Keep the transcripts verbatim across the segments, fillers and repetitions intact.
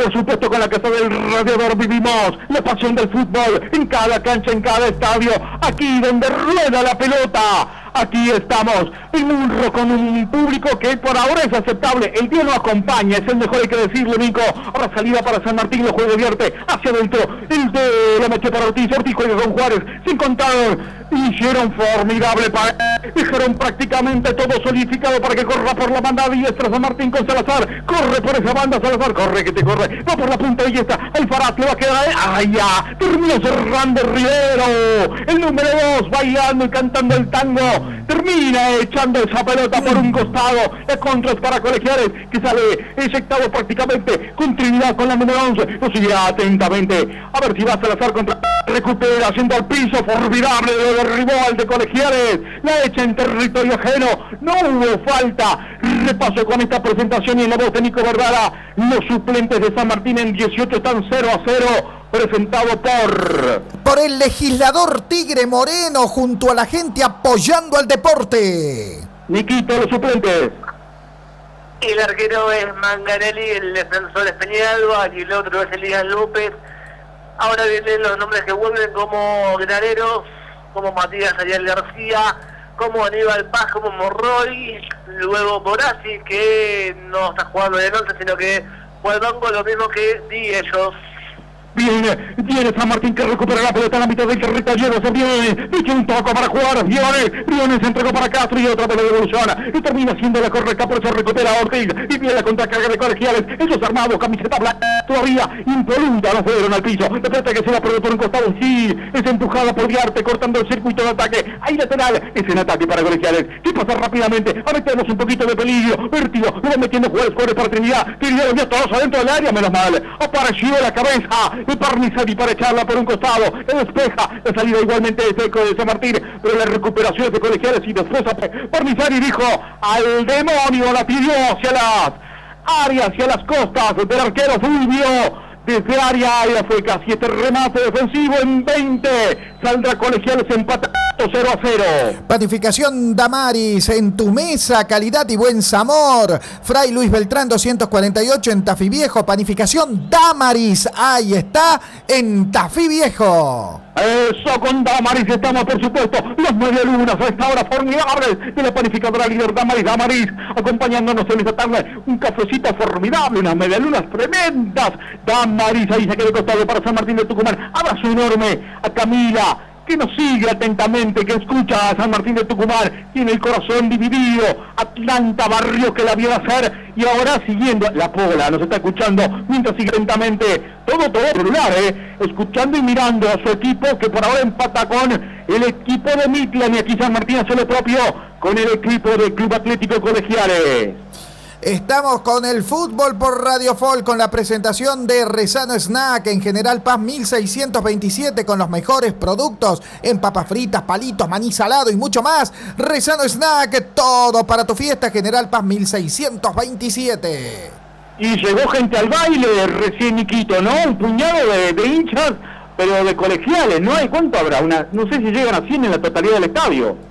por supuesto con la casa del radiador vivimos la pasión del fútbol en cada cancha, en cada estadio, aquí donde rueda la pelota. Aquí estamos en un, con un público que por ahora es aceptable. El día no acompaña, es el mejor, hay que decirle, Nico. Ahora salida para San Martín, lo juega Vierte hacia adentro. El de la metió para Ortiz, Ortiz juega con Juárez. Se encontraron, hicieron formidable para... Dejaron prácticamente todo solidificado para que corra por la banda diestra San Martín con Salazar. Corre por esa banda, Salazar, corre que te corre. Va por la punta de esta, Alfaraz le va a quedar ahí. ¡Ay, ya! Terminó cerrando Rivero. El número dos, bailando y cantando el tango. Termina echando esa pelota por un costado. El contra es para Colegiales, que sale eyectado prácticamente con Trinidad con la número once. Lo sigue atentamente. A ver si va a Salazar contra... Recupera, haciendo al piso, formidable, lo derribó al de Colegiales. La echa en territorio ajeno. No hubo falta. Repaso con esta presentación y en la voz de Nico Vergara. Los suplentes de San Martín en dieciocho están cero a cero. Presentado por... Por el legislador Tigre Moreno, junto a la gente apoyando al deporte. Niquito, los suplentes. El arquero es Manganelli, el defensor es Peñalba y el otro es Elías López. Ahora vienen los nombres que vuelven como Graneros, como Matías Ariel García, como Aníbal Paz, como Morroy, luego Borassi, que no está jugando en once, sino que fue al banco, lo mismo que Di ellos. Viene, viene San Martín que recupera la pelota en la mitad del territorio, se viene, dicho un toco para jugar, viene, viene, se entregó para Castro y otra vez la devoluciona, y termina siendo la correcta, por eso recupera Ortiz, y viene la contracarga de Colegiales, esos armados, camiseta blanca, todavía impoluta, no fueron al piso, de frente que se la perdió por un costado, sí, es empujada por Viarte, cortando el circuito de ataque, ahí lateral, es en ataque para Colegiales, que pasa rápidamente, a metemos un poquito de peligro, vértigo, lo va metiendo jugadores, jugadores para Trinidad, Trinidad los vio todos adentro del área, menos mal, apareció la cabeza, de Parnizari para echarla por un costado, le despeja, la salida igualmente de Seco de San Martín, pero la recuperación es de Colegiales y después Parnizari dijo, al demonio, la pidió hacia las áreas, hacia las costas del arquero Fulvio, desde área, área fue casi este remate defensivo en veinte, saldrá Colegiales empatado cero a cero. Panificación Damaris, en tu mesa, calidad y buen sabor. Fray Luis Beltrán doscientos cuarenta y ocho en Tafí Viejo. Panificación Damaris, ahí está, en Tafí Viejo. Eso, con Damaris estamos, por supuesto, los medialunas a esta hora formidables de la panificadora líder Damaris, Damaris, acompañándonos en esta tarde, un cafecito formidable, unas medialunas tremendas, Damaris, ahí se queda costado para San Martín de Tucumán, abrazo enorme a Camila, que nos sigue atentamente, que escucha a San Martín de Tucumán, tiene el corazón dividido, Atlanta, barrio que la vio hacer, y ahora siguiendo, la Pola nos está escuchando, mientras sigue atentamente, todo, todo celular, eh, escuchando y mirando a su equipo, que por ahora empata con el equipo de Mitlan, y aquí San Martín hace lo propio con el equipo del Club Atlético Colegiales. Estamos con el fútbol por Radio Folk, con la presentación de Rezano Snack en General Paz mil seiscientos veintisiete, con los mejores productos en papas fritas, palitos, maní salado y mucho más. Rezano Snack, todo para tu fiesta, General Paz mil seiscientos veintisiete. Y llegó gente al baile recién, Niquito, ¿no? Un puñado de, de hinchas, pero de Colegiales, ¿no hay? ¿Cuánto habrá? Una, no sé si llegan a cien en la totalidad del estadio.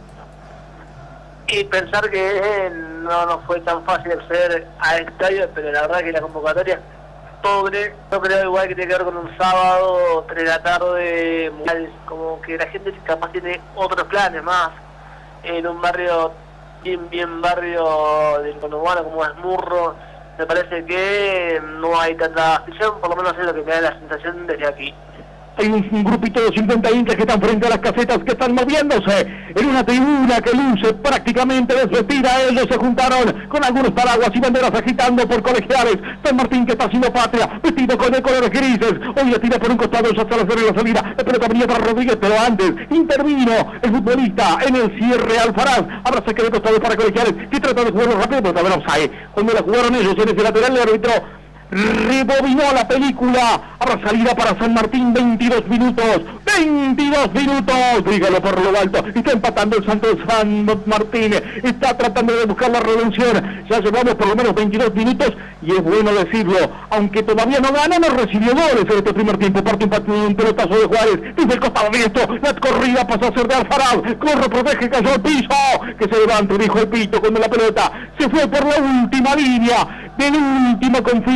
Y pensar que eh, no nos fue tan fácil acceder al estadio, pero la verdad que la convocatoria es pobre. Yo creo igual que tiene que ver con un sábado, tres de la tarde, como que la gente capaz tiene otros planes más. En un barrio, bien, bien barrio del conurbano como es Murro, me parece que no hay tanta afición, por lo menos es lo que me da la sensación desde aquí. Hay un, un grupito de cincuenta hinchas que están frente a las casetas, que están moviéndose en una tribuna que luce prácticamente desvestida. Ellos se juntaron con algunos paraguas y banderas agitando por Colegiales. San Martín, que está haciendo patria, vestido con de colores grises. Hoy la tira por un costado, ya está la serie de la salida. La pelota venía para Rodríguez, pero antes intervino el futbolista en el cierre, Alfaraz. Ahora se quedó costado para Colegiales, que trata de jugarlo rápido, pero también offside. Cuando la jugaron ellos en ese lateral, el árbitro rebobinó la película. Ahora salida para San Martín, veintidós minutos, veintidós minutos, dígalo por lo alto, está empatando el Santos San Martín, está tratando de buscar la redención, ya llevamos por lo menos veintidós minutos, y es bueno decirlo, aunque todavía no gana, no recibió goles en este primer tiempo, parte un, partido, un pelotazo de Juárez, desde el costado derecho, la corrida pasó a ser de Alfaraz, corre, protege, cayó al piso, que se levante, dijo el Pito, cuando la pelota se fue por la última línea, del último conflicto.